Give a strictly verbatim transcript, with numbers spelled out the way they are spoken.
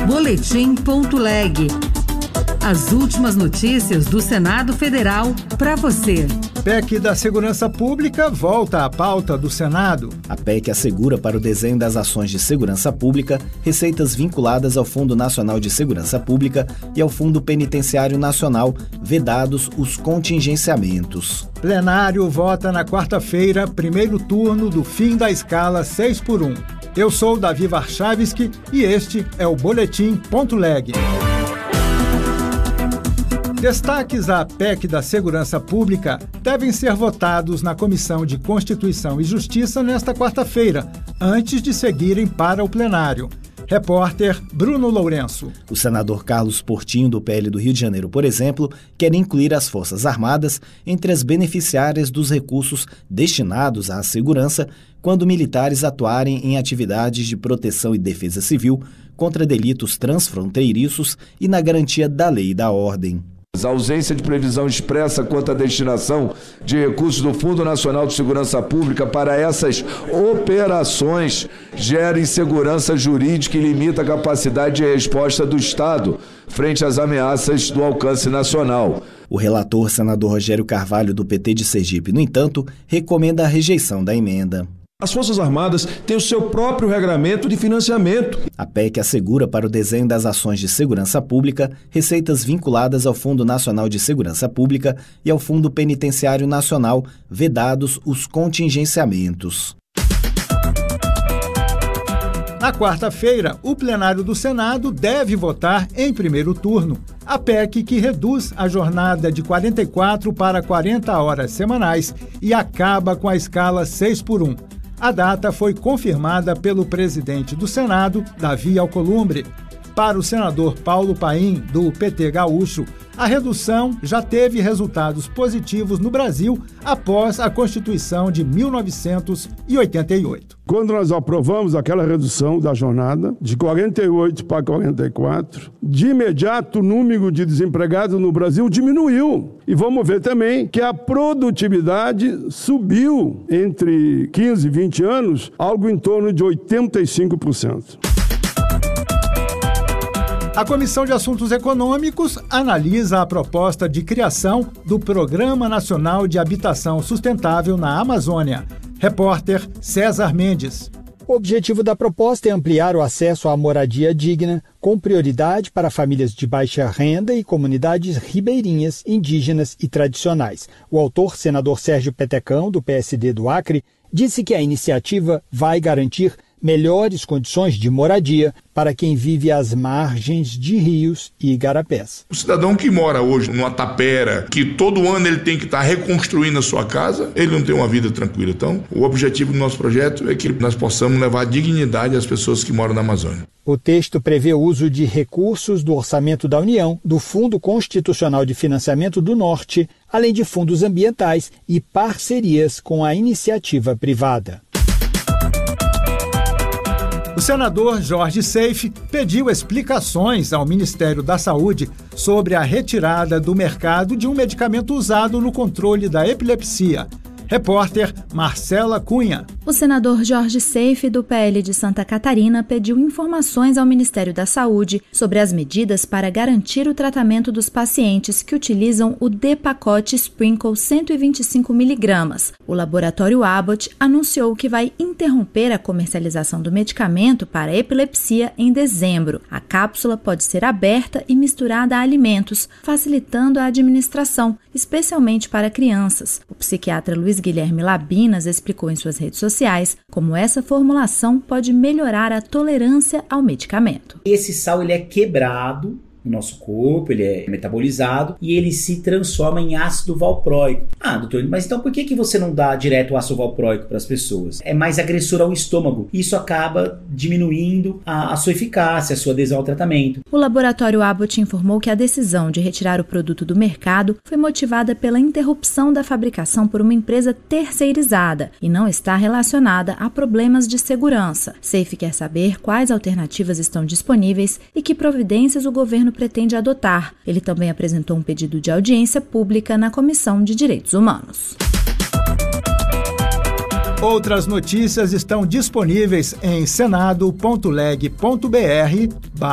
Boletim.leg. As últimas notícias do Senado Federal para você. P E C da Segurança Pública volta à pauta do Senado. A P E C assegura para o desenho das ações de segurança pública receitas vinculadas ao Fundo Nacional de Segurança Pública e ao Fundo Penitenciário Nacional, vedados os contingenciamentos. Plenário vota na quarta-feira, primeiro turno do fim da escala seis por um. Eu sou Davi Warchavski e este é o Boletim.leg. Destaques da P E C da Segurança Pública devem ser votados na Comissão de Constituição e Justiça nesta quarta-feira, antes de seguirem para o plenário. Repórter Bruno Lourenço. O senador Carlos Portinho, do P L do Rio de Janeiro, por exemplo, quer incluir as Forças Armadas entre as beneficiárias dos recursos destinados à segurança quando militares atuarem em atividades de proteção e defesa civil contra delitos transfronteiriços e na garantia da lei e da ordem. A ausência de previsão expressa quanto à destinação de recursos do Fundo Nacional de Segurança Pública para essas operações gera insegurança jurídica e limita a capacidade de resposta do Estado frente às ameaças do alcance nacional. O relator, senador Rogério Carvalho, do P T de Sergipe, no entanto, recomenda a rejeição da emenda. As Forças Armadas têm o seu próprio regramento de financiamento. A P E C assegura para o desenho das ações de segurança pública receitas vinculadas ao Fundo Nacional de Segurança Pública e ao Fundo Penitenciário Nacional, vedados os contingenciamentos. Na quarta-feira, o plenário do Senado deve votar em primeiro turno a P E C que reduz a jornada de quarenta e quatro para quarenta horas semanais e acaba com a escala seis por um. A data foi confirmada pelo presidente do Senado, Davi Alcolumbre. Para o senador Paulo Paim, do P T gaúcho, a redução já teve resultados positivos no Brasil após a Constituição de mil novecentos e oitenta e oito. Quando nós aprovamos aquela redução da jornada de quarenta e oito para quarenta e quatro, de imediato o número de desempregados no Brasil diminuiu. E vamos ver também que a produtividade subiu entre quinze e vinte anos, algo em torno de oitenta e cinco por cento. A Comissão de Assuntos Econômicos analisa a proposta de criação do Programa Nacional de Habitação Sustentável na Amazônia. Repórter César Mendes. O objetivo da proposta é ampliar o acesso à moradia digna, com prioridade para famílias de baixa renda e comunidades ribeirinhas, indígenas e tradicionais. O autor, senador Sérgio Petecão, do P S D do Acre, disse que a iniciativa vai garantir melhores condições de moradia para quem vive às margens de rios e igarapés. O cidadão que mora hoje numa tapera, que todo ano ele tem que estar reconstruindo a sua casa, ele não tem uma vida tranquila. Então, o objetivo do nosso projeto é que nós possamos levar dignidade às pessoas que moram na Amazônia. O texto prevê o uso de recursos do Orçamento da União, do Fundo Constitucional de Financiamento do Norte, além de fundos ambientais e parcerias com a iniciativa privada. O senador Jorge Seife pediu explicações ao Ministério da Saúde sobre a retirada do mercado de um medicamento usado no controle da epilepsia. Repórter Marcela Cunha. O senador Jorge Seife, do P L de Santa Catarina, pediu informações ao Ministério da Saúde sobre as medidas para garantir o tratamento dos pacientes que utilizam o D-Pacote Sprinkle cento e vinte e cinco miligramas. O laboratório Abbott anunciou que vai interromper a comercialização do medicamento para epilepsia em dezembro. A cápsula pode ser aberta e misturada a alimentos, facilitando a administração, especialmente para crianças. O psiquiatra Luiz Guilherme Labinas explicou em suas redes sociais como essa formulação pode melhorar a tolerância ao medicamento. Esse sal ele é quebrado no nosso corpo, ele é metabolizado e ele se transforma em ácido valproico. Ah, doutor, mas então por que que você não dá direto o ácido valproico para as pessoas? É mais agressor ao estômago. Isso acaba diminuindo a, a sua eficácia, a sua adesão ao tratamento. O laboratório Abbott informou que a decisão de retirar o produto do mercado foi motivada pela interrupção da fabricação por uma empresa terceirizada e não está relacionada a problemas de segurança. Seife quer saber quais alternativas estão disponíveis e que providências o governo pretende adotar. Ele também apresentou um pedido de audiência pública na Comissão de Direitos Humanos. Outras notícias estão disponíveis em senado ponto leg ponto br